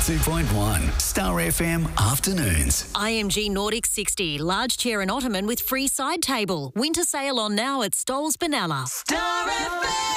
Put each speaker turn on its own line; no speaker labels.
92.1 Star FM Afternoons.
IMG Nordic 60, large chair and ottoman with free side table. Winter sale on now at Stoles Benalla.
Star FM.